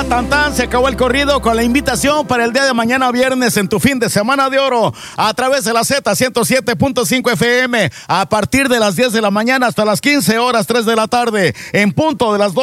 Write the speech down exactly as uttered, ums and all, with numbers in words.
tan tan, se acabó el corrido con la invitación para el día de mañana viernes en tu fin de semana de oro a través de la Z ciento siete punto cinco F M a partir de las diez de la mañana hasta las quince horas, tres de la tarde, en punto de las